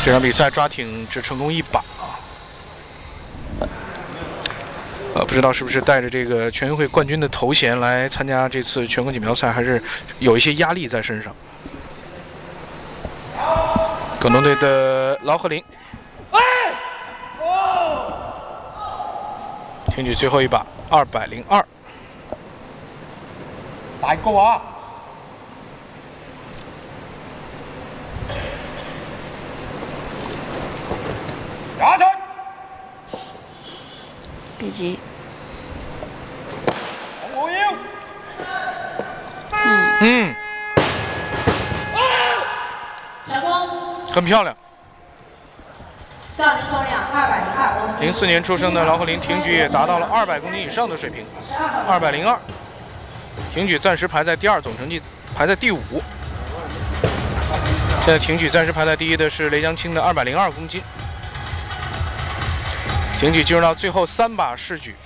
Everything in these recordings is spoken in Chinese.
这场比赛抓挺只成功1把不知道是不是带着这个全运会冠军的头衔来参加这次全国锦标赛，还是有一些压力在身上。广东队的劳鹤林，挺举最后一把202， 大高啊！下去。 别急。 我要。 成功。 很漂亮。 杠铃重量202公斤。 04年出生的劳鹤林挺举也达到了200公斤以上的水平，202。挺举暂时排在第2，总成绩排在第5。现在挺举暂时排在第1的是雷江青的202公斤。挺举进入到最后3把试举。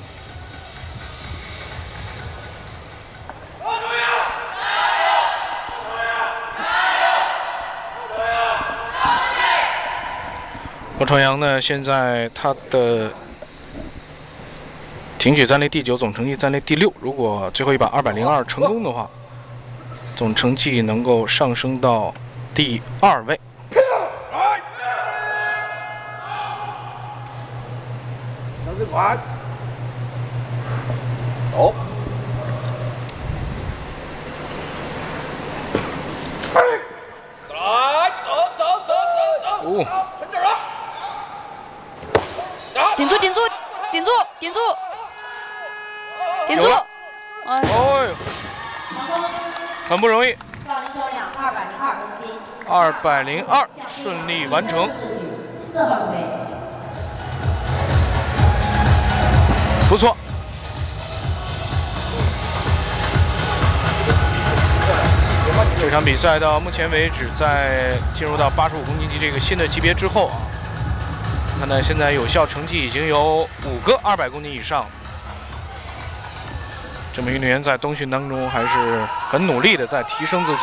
罗朝阳呢，现在他的挺举暂列第9，总成绩暂列第6。如果最后一把202成功的话，总成绩能够上升到第2位。 走。来，走。跟这儿啊！ 顶住！哎呦，很不容易。 杠铃重量202公斤。 202顺利完成。 4号位。 不错。这场比赛到目前为止，在进入到85公斤级这个新的级别之后看来现在有效成绩已经有5个200公斤以上。这名运动员在冬训当中还是很努力的在提升自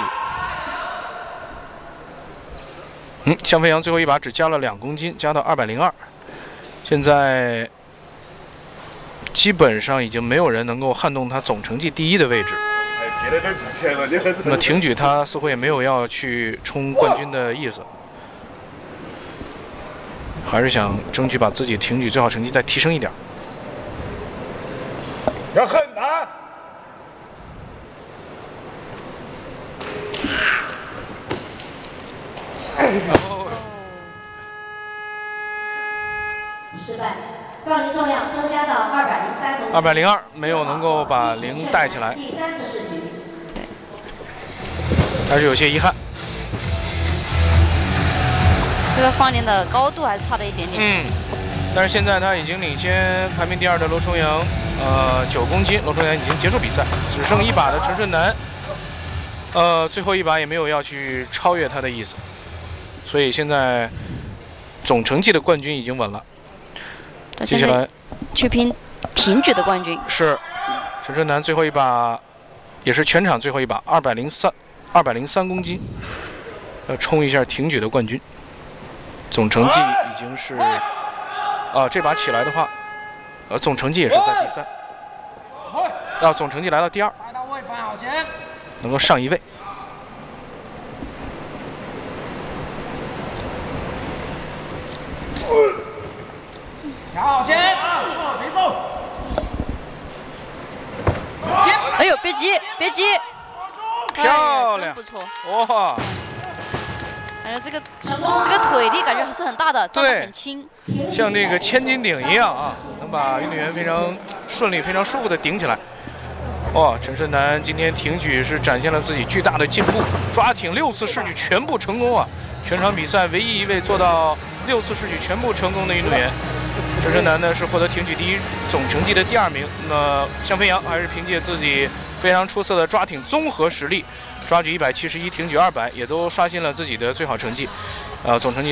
己。向飞扬最后一把只加了2公斤，加到202。现在基本上已经没有人能够撼动他总成绩第1的位置。那么挺举他似乎也没有要去冲冠军的意思，还是想争取把自己挺举最好成绩再提升一点。 要狠啊！ 失败。杠铃重量增加到203公斤。 202没有能够把0带起来。 第3次试举。 还是有些遗憾。 这个放连的高度还差了一点点。 但是现在他已经领先排名第2的罗重阳9公斤。罗重阳已经结束比赛，只剩1把的陈顺南，最后1把也没有要去超越他的意思，所以现在总成绩的冠军已经稳了。接下来去拼挺举的冠军是陈顺南最后1把，也是全场最后1把203公斤，要冲一下挺举的冠军。总成绩已经是这把起来的话，总成绩也是在第3，总成绩来到第2，能够上1位。 调先，节奏。 哎呦，别急， 漂亮， 真不错， 哇！ 感觉这个腿力感觉还是很大的，抓得很轻， 像这个千斤顶一样啊，能把运动员非常顺利、非常舒服的顶起来。陈顺南今天挺举是展现了自己巨大的进步，抓挺6次试举全部成功啊！全场比赛唯一一位做到6次试举全部成功的运动员。陈顺南呢是获得挺举第1总成绩的第2名。那么向飞扬还是凭借自己非常出色的抓挺综合实力，抓举171，挺举200，也都刷新了自己的最好成绩。总成绩。